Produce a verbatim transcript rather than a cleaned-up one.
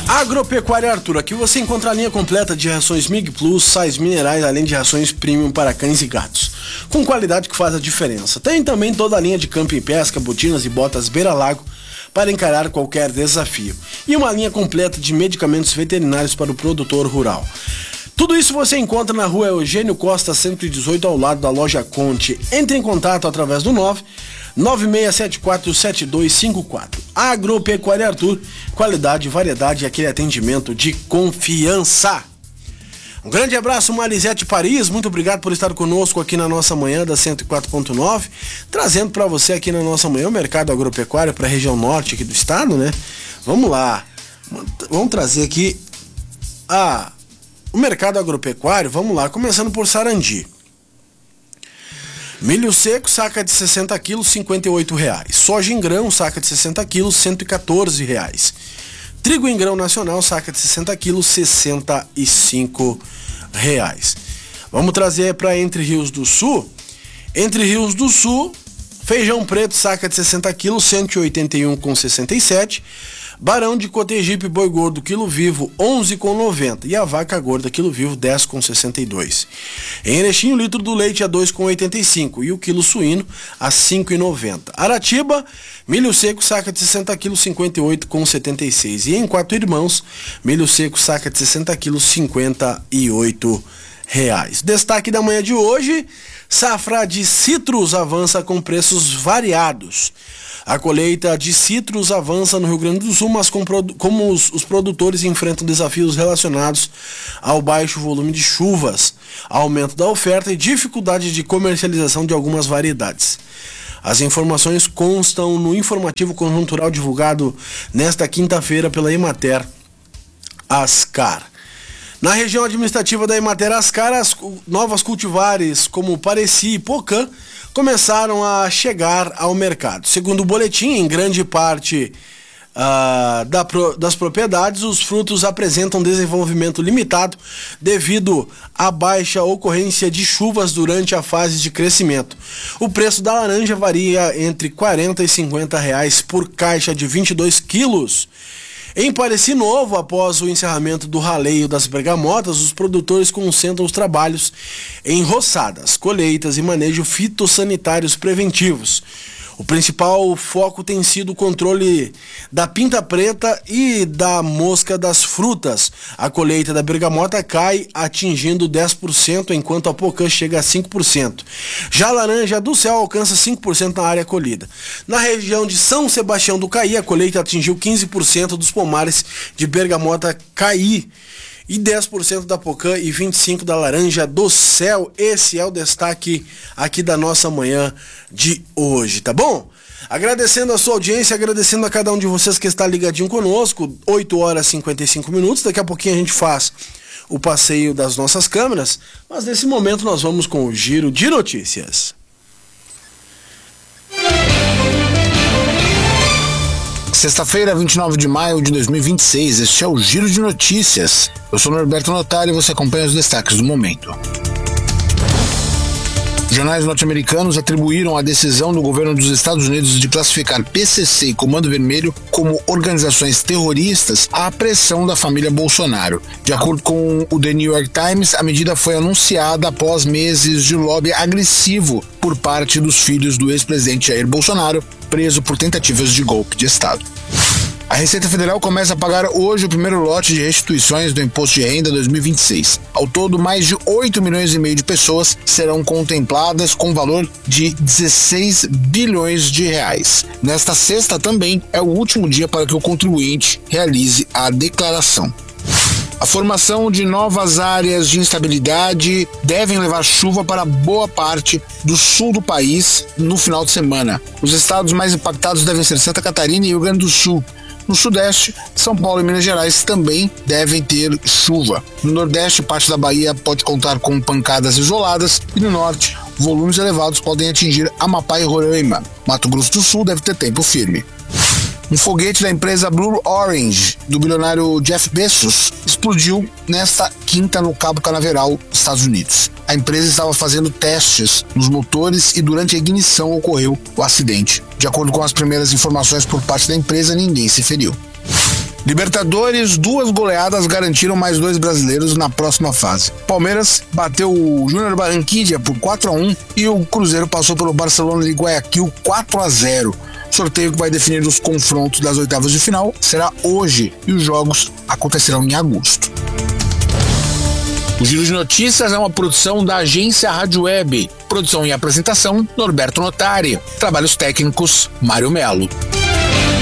Agropecuária Arthur, aqui você encontra a linha completa de rações Mig Plus, sais minerais, além de rações premium para cães e gatos, com qualidade que faz a diferença. Tem também toda a linha de camping e pesca, botinas e botas beira-lago para encarar qualquer desafio. E uma linha completa de medicamentos veterinários para o produtor rural. Tudo isso você encontra na rua Eugênio Costa, cento e dezoito, ao lado da loja Conte. Entre em contato através do nove nove seis sete quatro sete dois cinco quatro. Agropecuária Arthur, qualidade, variedade e aquele atendimento de confiança. Um grande abraço, Marisete Paris, muito obrigado por estar conosco aqui na nossa manhã da cento e quatro ponto nove, trazendo para você aqui na nossa manhã o mercado agropecuário para a região norte aqui do estado, né? Vamos lá, vamos trazer aqui a, o mercado agropecuário, vamos lá, começando por Sarandi. Milho seco, saca de sessenta quilos, cinquenta e oito reais. Soja em grão, saca de sessenta quilos, cento e quatorze reais. Trigo em grão nacional, saca de sessenta quilos, sessenta e cinco reais. Vamos trazer para Entre Rios do Sul. Entre Rios do Sul, feijão preto, saca de sessenta quilos, cento e oitenta e um reais com sessenta e sete. Barão de Cotegipe boi gordo quilo vivo onze reais com noventa e a vaca gorda quilo vivo dez reais com sessenta e dois. Em Erechim o litro do leite a dois reais com oitenta e cinco e o quilo suíno a cinco reais e noventa. Aratiba, milho seco saca de sessenta quilos cinquenta e oito reais com setenta e seis e em Quatro Irmãos, milho seco saca de sessenta quilos cinquenta e oito reais. Destaque da manhã de hoje, safra de citros avança com preços variados. A colheita de citros avança no Rio Grande do Sul, mas com, como os, os produtores enfrentam desafios relacionados ao baixo volume de chuvas, aumento da oferta e dificuldade de comercialização de algumas variedades. As informações constam no informativo conjuntural divulgado nesta quinta-feira pela Emater Ascar. Na região administrativa da Emater Ascar, as novas cultivares como Pareci e Pocã começaram a chegar ao mercado. Segundo o boletim, em grande parte uh, da, das propriedades, os frutos apresentam desenvolvimento limitado devido à baixa ocorrência de chuvas durante a fase de crescimento. O preço da laranja varia entre quarenta e cinquenta reais por caixa de vinte e dois quilos. Em Pareci Novo, após o encerramento do raleio das bergamotas, os produtores concentram os trabalhos em roçadas, colheitas e manejo fitossanitários preventivos. O principal foco tem sido o controle da pinta preta e da mosca das frutas. A colheita da bergamota cai atingindo dez por cento, enquanto a pocã chega a cinco por cento. Já a laranja do céu alcança cinco por cento na área colhida. Na região de São Sebastião do Caí, a colheita atingiu quinze por cento dos pomares de bergamota Caí e dez por cento da pocã e vinte e cinco por cento da laranja do céu. Esse é o destaque aqui da nossa manhã de hoje, tá bom? Agradecendo a sua audiência, agradecendo a cada um de vocês que está ligadinho conosco, oito horas e cinquenta e cinco minutos, daqui a pouquinho a gente faz o passeio das nossas câmeras, mas nesse momento nós vamos com o Giro de Notícias. Sexta-feira, vinte e nove de maio de dois mil e vinte e seis, este é o Giro de Notícias. Eu sou Norberto Notário e você acompanha os destaques do momento. Jornais norte-americanos atribuíram a decisão do governo dos Estados Unidos de classificar P C C e Comando Vermelho como organizações terroristas à pressão da família Bolsonaro. De acordo com o The New York Times, a medida foi anunciada após meses de lobby agressivo por parte dos filhos do ex-presidente Jair Bolsonaro, preso por tentativas de golpe de Estado. A Receita Federal começa a pagar hoje o primeiro lote de restituições do Imposto de Renda dois mil e vinte e seis. Ao todo, mais de oito milhões e meio de pessoas serão contempladas com valor de dezesseis bilhões de reais. Nesta sexta também é o último dia para que o contribuinte realize a declaração. A formação de novas áreas de instabilidade devem levar chuva para boa parte do sul do país no final de semana. Os estados mais impactados devem ser Santa Catarina e Rio Grande do Sul. No Sudeste, São Paulo e Minas Gerais também devem ter chuva. No Nordeste, parte da Bahia pode contar com pancadas isoladas e no Norte, volumes elevados podem atingir Amapá e Roraima. Mato Grosso do Sul deve ter tempo firme. Um foguete da empresa Blue Origin, do bilionário Jeff Bezos, explodiu nesta quinta no Cabo Canaveral, Estados Unidos. A empresa estava fazendo testes nos motores e durante a ignição ocorreu o acidente. De acordo com as primeiras informações por parte da empresa, ninguém se feriu. Libertadores, duas goleadas garantiram mais dois brasileiros na próxima fase. Palmeiras bateu o Júnior Barranquilla por quatro a um e o Cruzeiro passou pelo Barcelona de Guayaquil quatro a zero. O sorteio que vai definir os confrontos das oitavas de final será hoje e os jogos acontecerão em agosto. O Giro de Notícias é uma produção da agência Rádio Web. Produção e apresentação, Norberto Notari. Trabalhos técnicos, Mário Melo.